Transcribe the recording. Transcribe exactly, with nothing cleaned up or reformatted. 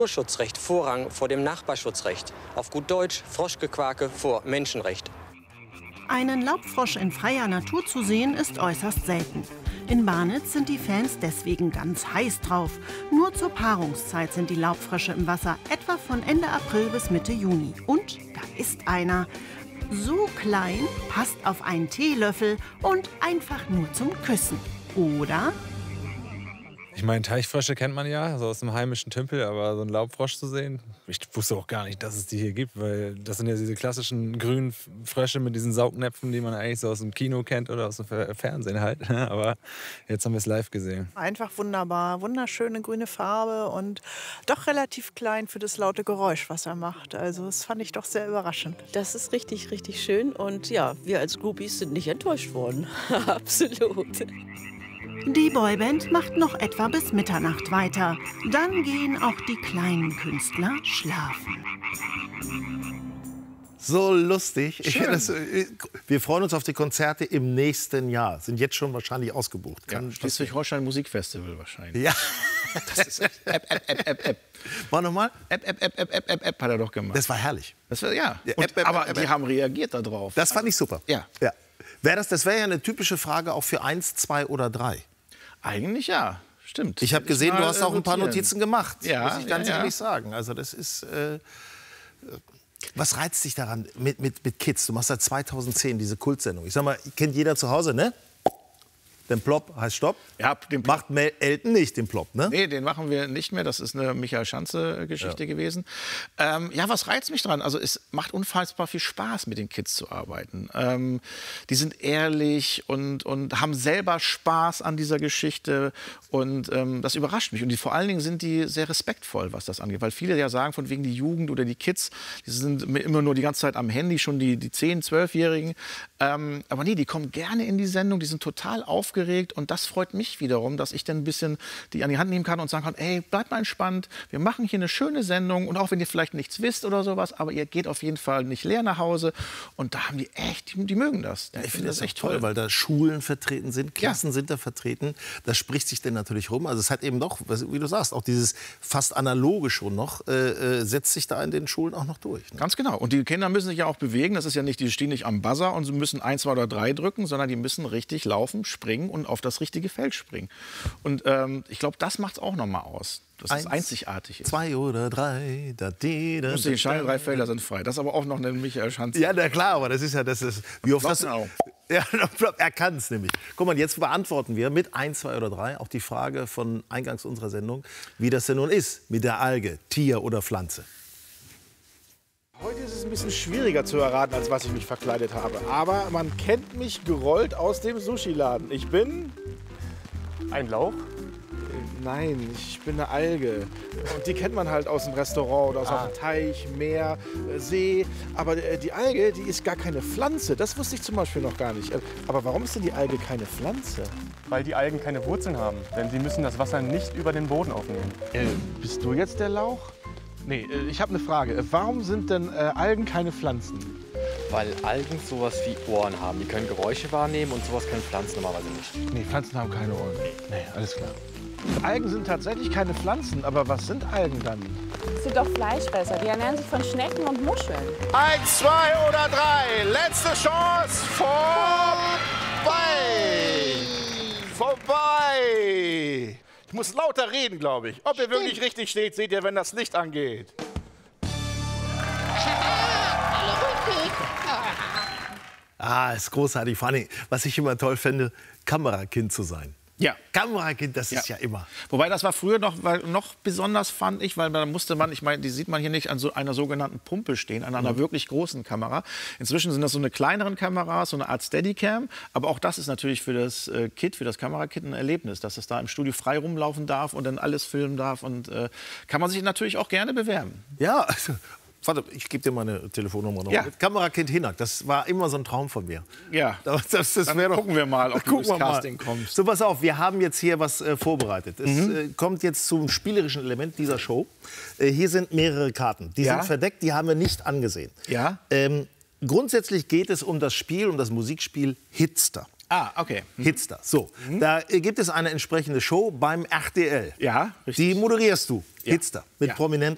Naturschutzrecht Vorrang vor dem Nachbarschutzrecht. Auf gut Deutsch Froschgequake vor Menschenrecht. Einen Laubfrosch in freier Natur zu sehen, ist äußerst selten. In Barnitz sind die Fans deswegen ganz heiß drauf. Nur zur Paarungszeit sind die Laubfrösche im Wasser, etwa von Ende April bis Mitte Juni. Und da ist einer. So klein, passt auf einen Teelöffel und einfach nur zum Küssen. Oder? Ich meine, Teichfrösche kennt man ja, so aus dem heimischen Tümpel, aber so einen Laubfrosch zu sehen, ich wusste auch gar nicht, dass es die hier gibt, weil das sind ja diese klassischen grünen Frösche mit diesen Saugnäpfen, die man eigentlich so aus dem Kino kennt oder aus dem Fernsehen halt. Aber jetzt haben wir es live gesehen. Einfach wunderbar, wunderschöne grüne Farbe und doch relativ klein für das laute Geräusch, was er macht. Also das fand ich doch sehr überraschend. Das ist richtig, richtig schön und ja, wir als Groupies sind nicht enttäuscht worden. Absolut. Die Boyband macht noch etwa bis Mitternacht weiter. Dann gehen auch die kleinen Künstler schlafen. So lustig. Ich, das, wir freuen uns auf die Konzerte im nächsten Jahr. Sind jetzt schon wahrscheinlich ausgebucht. Ja, Schleswig-Holstein Musikfestival wahrscheinlich. Ja. Das ist App, App, App, App, App. War nochmal? App, App, App, App, App, App, App hat er doch gemacht. Das war herrlich. Das war, ja. Ja, Und, App, App, aber App, die App. haben reagiert darauf. Das fand ich super. Ja. Ja. Wär das das wäre ja eine typische Frage auch für eins, zwei oder drei. Eigentlich ja, stimmt. Ich habe gesehen, du hast auch ein paar Notizen gemacht. Ja, muss ich ganz ja, ja. ehrlich sagen. Also das ist... Äh, was reizt dich daran mit, mit, mit Kids? Du machst seit zweitausendzehn diese Kultsendung. Ich sag mal, kennt jeder zu Hause, ne? Den Plop heißt Stopp. Ja, den Plop. Macht Mel Elton nicht den Plop, ne? Nee, den machen wir nicht mehr. Das ist eine Michael Schanze-Geschichte Ja. gewesen. Ähm, ja, was reizt mich dran? Also es macht unfassbar viel Spaß, mit den Kids zu arbeiten. Ähm, die sind ehrlich und, und haben selber Spaß an dieser Geschichte. Und ähm, das überrascht mich. Und die, vor allen Dingen sind die sehr respektvoll, was das angeht. Weil viele ja sagen, von wegen die Jugend oder die Kids, die sind immer nur die ganze Zeit am Handy, schon die, die zehn-, zwölfjährigen. Ähm, aber nee, die kommen gerne in die Sendung, die sind total aufgeregt. Und das freut mich wiederum, dass ich dann ein bisschen die an die Hand nehmen kann und sagen kann, ey, bleibt mal entspannt, wir machen hier eine schöne Sendung und auch wenn ihr vielleicht nichts wisst oder sowas, aber ihr geht auf jeden Fall nicht leer nach Hause. Und da haben die echt, die, die mögen das. Ja, ich finde das echt toll, toll, weil da Schulen vertreten sind, Klassen ja. sind da vertreten. Das spricht sich dann natürlich rum. Also es hat eben doch, wie du sagst, auch dieses fast analoge schon noch, äh, setzt sich da in den Schulen auch noch durch. Ne? Ganz genau. Und die Kinder müssen sich ja auch bewegen. Das ist ja nicht, die stehen nicht am Buzzer und sie müssen eins, zwei oder drei drücken, sondern die müssen richtig laufen, springen und auf das richtige Feld springen. Und ähm, ich glaube, das macht es auch noch mal aus. Dass es einzigartig ist. Zwei oder drei, da, die, da, die entscheidenden drei Felder sind frei. Das ist aber auch noch eine Michael Schanze. Ja, na klar, aber das ist ja, das ist, wie oft das, ja, er kann es nämlich. Guck mal, jetzt beantworten wir mit eins, zwei oder drei auch die Frage von eingangs unserer Sendung, wie das denn nun ist mit der Alge, Tier oder Pflanze. Heute ist es ein bisschen schwieriger zu erraten, als was ich mich verkleidet habe. Aber man kennt mich gerollt aus dem Sushi-Laden. Ich bin... Ein Lauch? Nein, ich bin eine Alge. Und die kennt man halt aus dem Restaurant oder aus Ah. dem Teich, Meer, äh, See. Aber äh, die Alge, die ist gar keine Pflanze. Das wusste ich zum Beispiel noch gar nicht. Äh, Aber warum ist denn die Alge keine Pflanze? Weil die Algen keine Wurzeln haben. Denn sie müssen das Wasser nicht über den Boden aufnehmen. Äh, bist du jetzt der Lauch? Nee, äh, ich habe eine Frage. Äh, Warum sind denn äh, Algen keine Pflanzen? Weil Algen sowas wie Ohren haben. Die können Geräusche wahrnehmen und sowas können Pflanzen normalerweise nicht. Nee, Pflanzen haben keine Ohren. Nee, alles klar. Algen sind tatsächlich keine Pflanzen, aber was sind Algen dann? Das sind doch Fleischfresser. Die ernähren sich von Schnecken und Muscheln. Eins, zwei oder drei. Letzte Chance. Vorbei. Vorbei. Ich muss lauter reden, glaube ich. Ob ihr wirklich richtig steht, seht ihr, wenn das Licht angeht. Ah, ist großartig. Vor allem, was ich immer toll finde, Kamerakind zu sein. Ja. Kamerakind, das ist ja, ja immer. Wobei das war früher noch, weil, noch besonders, fand ich, weil da musste man, ich meine, die sieht man hier nicht an so einer sogenannten Pumpe stehen, an einer mhm. wirklich großen Kamera. Inzwischen sind das so eine kleineren Kameras, so eine Art Steadicam. Aber auch das ist natürlich für das äh, Kit, für das Kamerakit ein Erlebnis, dass es da im Studio frei rumlaufen darf und dann alles filmen darf. Und äh, kann man sich natürlich auch gerne bewerben. Ja, also, warte, ich gebe dir meine Telefonnummer noch. Ja. Kamerakind Hinak, das war immer so ein Traum von mir. Ja, das, das, das dann doch, gucken wir mal, ob du durchs Casting mal. kommst. So, pass auf, wir haben jetzt hier was äh, vorbereitet. Es Mhm. äh, kommt jetzt zum spielerischen Element dieser Show. Äh, hier sind mehrere Karten. Die Ja. sind verdeckt, die haben wir nicht angesehen. Ja. Ähm, grundsätzlich geht es um das Spiel, um das Musikspiel Hitster. Ah, okay. Mhm. Hitster. So, Mhm. da äh, gibt es eine entsprechende Show beim R T L. Ja, richtig. Die moderierst du, Ja. Hitster, mit Ja. Prominenten.